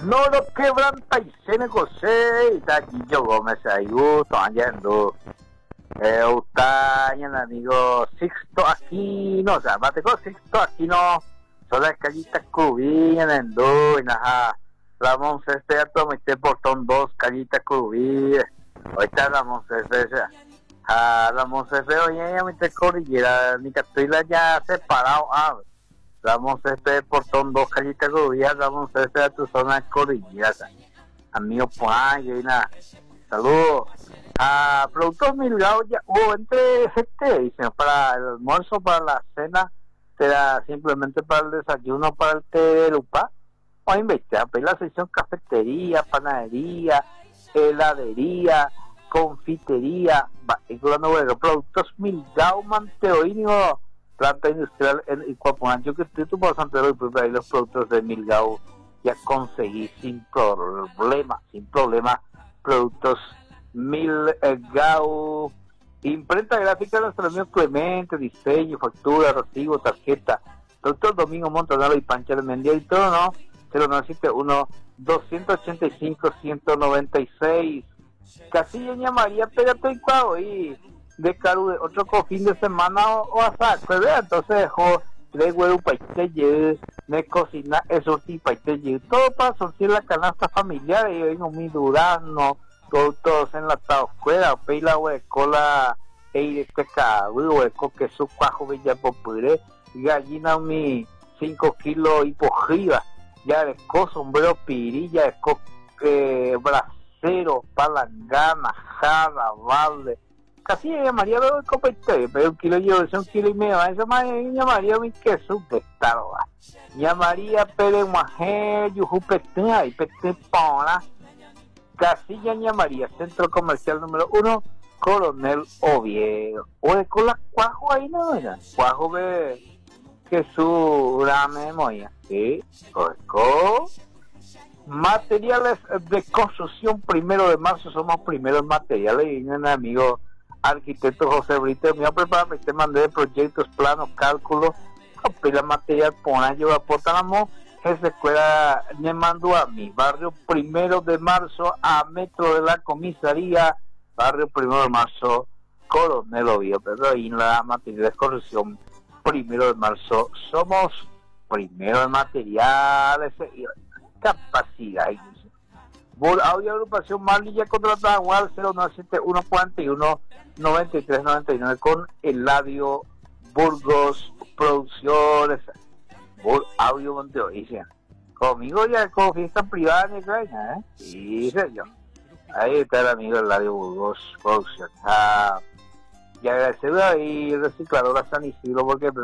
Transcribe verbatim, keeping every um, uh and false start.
No lo quebranta y se negocia y está aquí yo Gómez ayudo yendo eh está el amigo Sixto aquí no o sea mate con Sixto aquí no solo las callitas cubían en dos y nada la monse este ya todo este portón dos callitas cubían ahorita la monse esa ah la monse hoy ya me te cordillera ni que estoy ya separado ah vamos este portón dos callitas cubían vamos este a tu zona de cordillera amigo Juan y nada saludos a productos Milgao ya hubo entre este dicen para el almuerzo para la cena será simplemente para el desayuno para el té de lupa o investigar pues la sección cafetería panadería heladería confitería bueno, productos Milgao Manteoíneo planta industrial en Iguapuán yo que estoy tu por Santiago y pues ahí los productos de Milgao ya conseguí sin problema sin problema productos Milgao imprenta gráfica de nuestro amigo Clemente diseño factura recibo tarjeta productos Domingo Montanaro y Pancha de Mendiel y todo no cero nueve siete uno dos ochenta y cinco ciento noventa y seis Casilla María pégate y cuau y de Caru de otro fin de semana o, o hasta pues entonces dejó tres huevos para te me cocina eso sí para te todo para surtir la canasta familiar y vengo mi durazno todos enlatados fuera peila huecola e de pescado hueco que su cuajo bella popure gallina mi cinco kilos y pojriba ya de co sombrero pirilla de co eh, bracero palangana jada vale casi llamaría de copete pero un kilo yo es un kilo y medio eso más llamaría mi queso pescado llamaría pere mujer yujupetea y pete pona Casilla María, centro comercial número uno, Coronel Oviedo. Oye, con la cuajo ahí no era. Cuajo de que su rame moya. Sí, correcto. Materiales de construcción, primero de marzo, somos primeros materiales. Y un amigo arquitecto José Brito, me voy a preparar, me te mandé proyectos, planos, cálculos, pila material, pona, yo aportamos. Que se escuela me mandó a mi barrio primero de marzo a metro de la comisaría barrio primero de marzo Coronel Oviedo pero en la materia de corrección primero de marzo somos primero de materiales capacidad por audio agrupación Marlilla contratada igual cero nueve siete uno cuatro uno nueve tres nueve nueve con Eladio Burgos Producciones por audio Monteo, dice conmigo ya con fiesta privada en Ucrania, ¿eh? Sí, señor. Ahí está el amigo del Radio Burgos Producción. Ah, y agradecer a y recicladora San Isidro porque